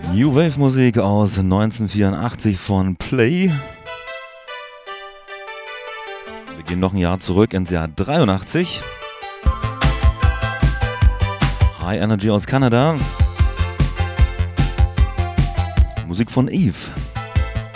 New Wave Musik aus 1984 von Play. Wir gehen noch ein Jahr zurück ins Jahr 83. High Energy aus Kanada. Musik von Eve.